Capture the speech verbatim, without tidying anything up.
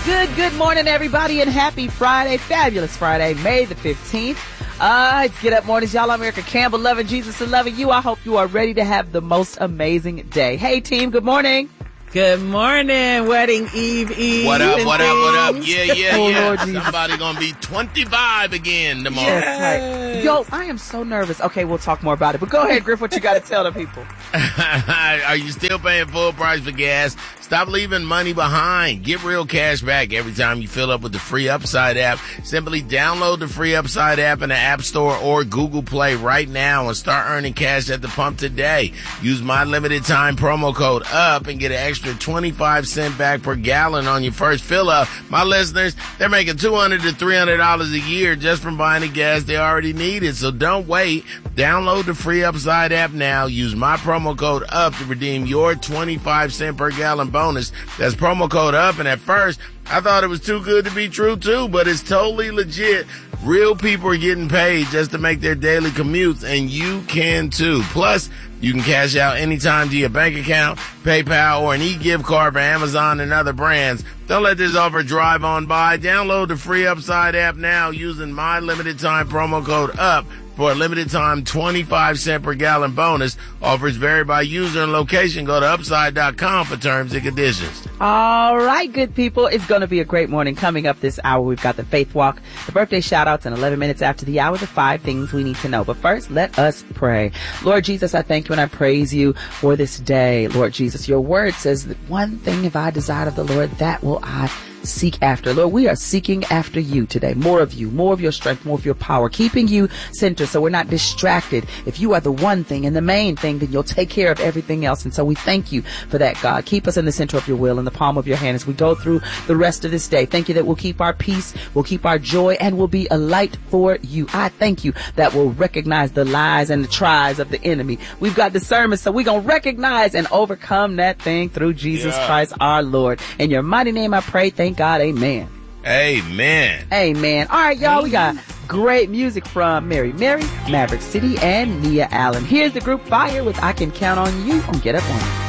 Good, good morning, everybody, and happy Friday, fabulous Friday, May the fifteenth. Uh, it's Get Up Mornings, y'all. I'm Erica Campbell, loving Jesus and loving you. I hope you are ready to have the most amazing day. Hey, team, good morning. Good morning, wedding eve eve. What up, what things. up, what up? Yeah, yeah, Oh, yeah. Lord Jesus. Somebody gonna be twenty-five again tomorrow. Yes, tight. Yo, I am so nervous. Okay, we'll talk more about it, but go ahead, Griff, what you got to tell the people? Are you still paying full price for gas? Stop leaving money behind. Get real cash back every time you fill up with the free Upside app. Simply download the free Upside app in the App Store or Google Play right now and start earning cash at the pump today. Use my limited time promo code UP and get an extra twenty-five cents back per gallon on your first fill up. My listeners, they're making two hundred to three hundred dollars a year just from buying the gas they already needed. So don't wait. Download the free Upside app now. Use my promo code UP to redeem your twenty-five cents per gallon bonus. That's promo code UP. And at first, I thought it was too good to be true too, but it's totally legit. Real people are getting paid just to make their daily commutes, and you can too. Plus, you can cash out anytime to your bank account, PayPal, or an e-gift card for Amazon and other brands. Don't let this offer drive on by. Download the free Upside app now using my limited time promo code UP. For a limited time twenty-five cents per gallon bonus. Offers vary by user and location. Go to upside dot com for terms and conditions. All right, good people. It's going to be a great morning. Coming up this hour, we've got the Faith Walk, the birthday shout-outs, and eleven minutes after the hour, the five things we need to know. But first, let us pray. Lord Jesus, I thank you and I praise you for this day. Lord Jesus, your word says that one thing if I desire of the Lord, that will I seek after. Lord, we are seeking after you today. More of you, more of your strength, more of your power, keeping you centered so we're not distracted. If you are the one thing and the main thing, then you'll take care of everything else. And so we thank you for that, God. Keep us in the center of your will, in the palm of your hand as we go through the rest of this day. Thank you that we'll keep our peace, we'll keep our joy, and we'll be a light for you. I thank you that we'll recognize the lies and the tries of the enemy. We've got discernment, so we're going to recognize and overcome that thing through Jesus Yeah. Christ our Lord. In your mighty name I pray, thank God, amen. Amen. Amen. All right, y'all, we got great music from Mary Mary, Maverick City, and Nia Allen. Here's the group Fire with I Can Count on You on Get Up On You.